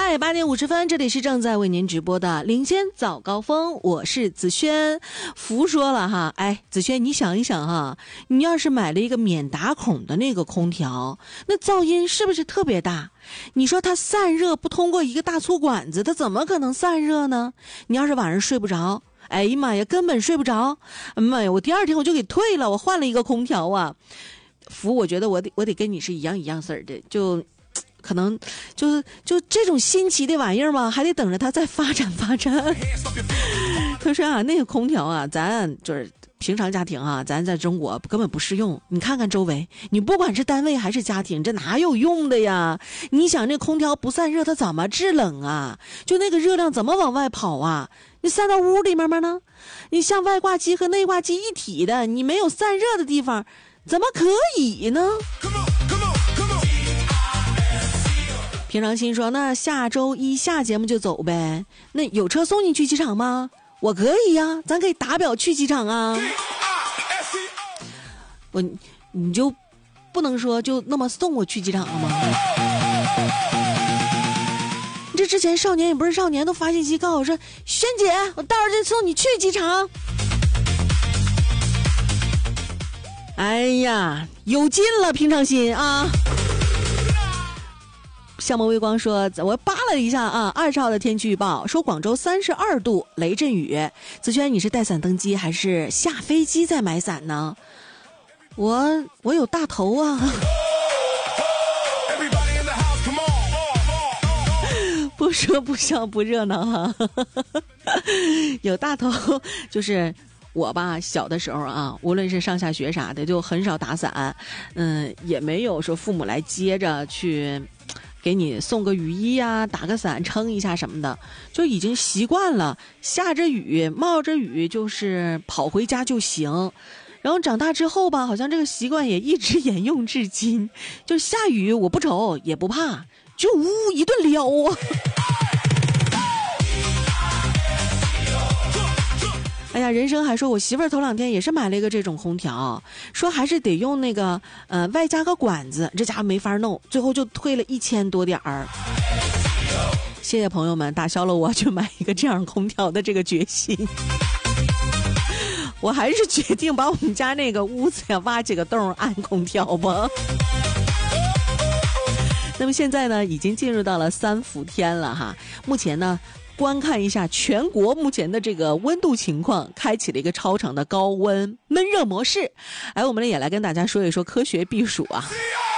嗨，8点50分，这里是正在为您直播的领先早高峰，我是子轩。福说了哈，哎，子轩你想一想哈，你要是买了一个免打孔的那个空调，那噪音是不是特别大？你说它散热不通过一个大粗管子，它怎么可能散热呢？你要是晚上睡不着，哎呀妈呀，根本睡不着，妈呀，我第二天我就给退了，我换了一个空调啊。福，我觉得我得跟你是一样色儿的，就可能就这种新奇的玩意儿嘛，还得等着它再发展。他说啊，那个空调啊，咱就是平常家庭啊，咱在中国根本不适用。你看看周围，你不管是单位还是家庭，这哪有用的呀？你想这空调不散热，它怎么制冷啊？就那个热量怎么往外跑啊？你散到屋里面吗呢？你像外挂机和内挂机一体的，你没有散热的地方，怎么可以呢？平常心说，那下周一下节目就走呗。那有车送你去机场吗？我可以呀，咱可以打表去机场啊。你就不能说就那么送我去机场了吗？这之前少年也不是少年都发信息告诉我说，萱姐，我到时候就送你去机场。哎呀，有劲了，平常心啊。向末微光说，我扒了一下啊，20号的天气预报说广州32度，雷阵雨。子轩，你是带伞登机还是下飞机再买伞呢？我有大头啊。不说不笑不热闹哈。有大头就是我吧，小的时候啊，无论是上下学啥的，就很少打伞，也没有说父母来接着去给你送个雨衣啊，打个伞撑一下什么的，就已经习惯了下着雨冒着雨就是跑回家就行。然后长大之后吧，好像这个习惯也一直沿用至今，就下雨我不瞅也不怕，就一顿撩啊。哎呀，人生还说我媳妇儿头2天也是买了一个这种空调，说还是得用那个外加个管子，这家伙没法弄，最后就退了1000多点儿。谢谢朋友们打消了我去买一个这样空调的这个决心。我还是决定把我们家那个屋子呀挖几个洞安空调吧。那么现在呢，已经进入到了3伏天了哈。目前呢，观看一下全国目前的这个温度情况，开启了一个超长的高温闷热模式。哎，我们也来跟大家说一说科学避暑啊。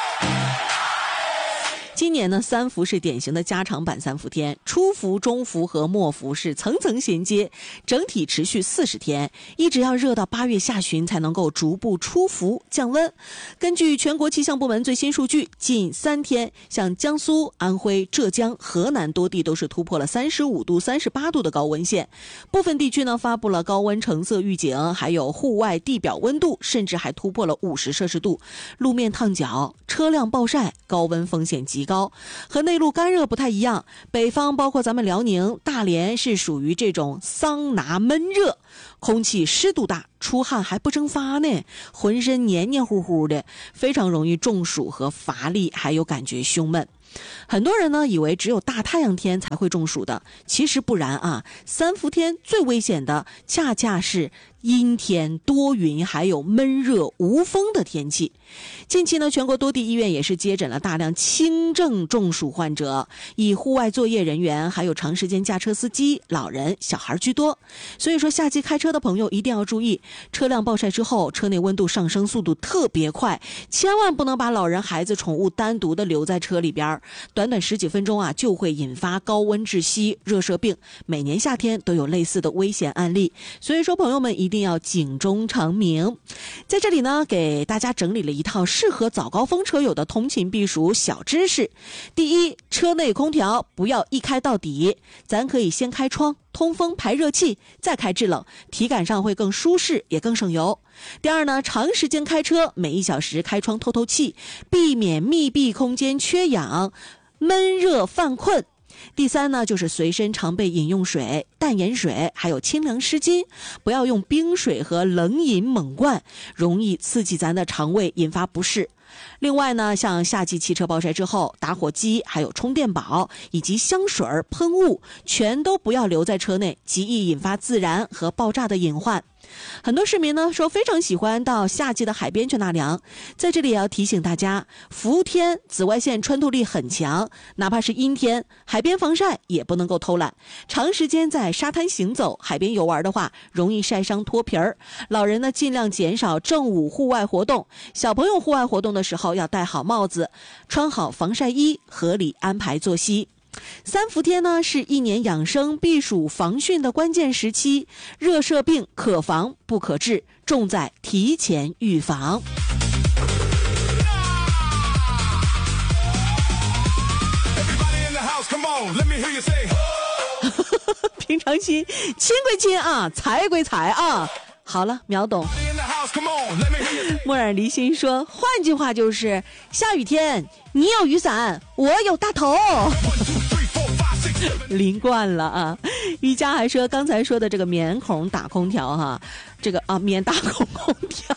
今年呢，3伏是典型的加长版3伏天，初伏、中伏和末伏是层层衔接，整体持续40天，一直要热到8月下旬才能够逐步出伏降温。根据全国气象部门最新数据，近3天，像江苏、安徽、浙江、河南多地都是突破了35度、38度的高温线，部分地区呢发布了高温橙色预警，还有户外地表温度甚至还突破了50摄氏度，路面烫脚、车辆暴晒，高温风险极高。和内陆干热不太一样，北方包括咱们辽宁、大连是属于这种桑拿闷热，空气湿度大，出汗还不蒸发呢，浑身黏黏糊糊的，非常容易中暑和乏力，还有感觉胸闷。很多人呢以为只有大太阳天才会中暑的，其实不然啊，3伏天最危险的恰恰是阴天多云还有闷热无风的天气。近期呢，全国多地医院也是接诊了大量轻症中暑患者，以户外作业人员还有长时间驾车司机、老人、小孩居多。所以说夏季开车的朋友一定要注意，车辆暴晒之后车内温度上升速度特别快，千万不能把老人、孩子、宠物单独的留在车里边，短短10几分钟啊就会引发高温窒息、热射病，每年夏天都有类似的危险案例。所以说朋友们一定要警钟长鸣。在这里呢，给大家整理了一套适合早高峰车友的通勤避暑小知识。第一，车内空调不要一开到底，咱可以先开窗通风排热气，再开制冷，体感上会更舒适也更省油。第二呢，长时间开车每1小时开窗透透气，避免密闭空间缺氧、闷热犯困。第三呢，就是随身常备饮用水、淡盐水，还有清凉湿巾，不要用冰水和冷饮猛灌，容易刺激咱的肠胃，引发不适。 另外呢，像夏季汽车暴晒之后，打火机还有充电宝以及香水喷雾全都不要留在车内，极易引发自燃和爆炸的隐患。很多市民呢说非常喜欢到夏季的海边去纳凉，在这里也要提醒大家，伏天紫外线穿透力很强，哪怕是阴天，海边防晒也不能够偷懒。长时间在沙滩行走、海边游玩的话，容易晒伤脱皮儿。老人呢尽量减少正午户外活动，小朋友户外活动的时候要戴好帽子，穿好防晒衣，合理安排作息。三伏天呢是一年养生避暑防汛的关键时期，热射病可防不可治，重在提前预防。平常心，亲归亲啊，财归财啊。好了，秒懂。木耳离心说，换句话就是下雨天你有雨伞，我有大头。淋惯了啊。瑜伽还说，刚才说的这个免孔打空调哈，这个免打孔空调，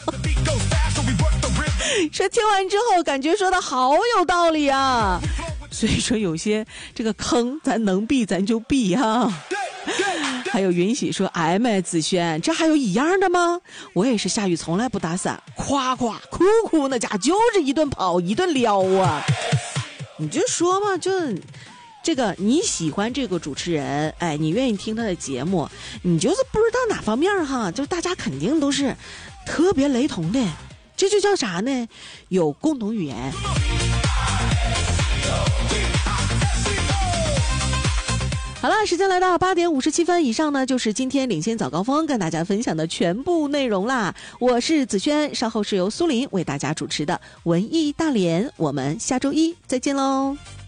说听完之后感觉说的好有道理啊。所以说有些这个坑咱能避咱就避哈。还有云喜说，哎妹子轩，这还有一样的吗？我也是下雨从来不打伞，夸夸哭哭那家就是一顿跑一顿撩啊。你就说嘛，就这个你喜欢这个主持人，哎，你愿意听他的节目，你就是不知道哪方面哈，就大家肯定都是特别雷同的，这就叫啥呢？有共同语言。好了，时间来到8点57分，以上呢就是今天领先早高峰跟大家分享的全部内容啦。我是子轩，稍后是由苏林为大家主持的文艺大连，我们下周一再见喽。